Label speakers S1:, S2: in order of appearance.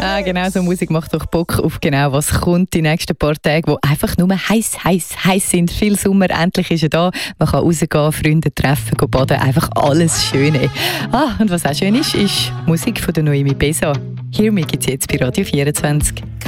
S1: Genau, so Musik macht doch Bock auf genau, was kommt die nächsten paar Tage, die einfach nur heiß sind. Viel Sommer, endlich ist er da. Man kann rausgehen, Freunde treffen, gehen baden, einfach alles Schöne. Und was auch schön ist, ist Musik von der Noemi Besa. Hear Me gibt es jetzt bei Radio 24.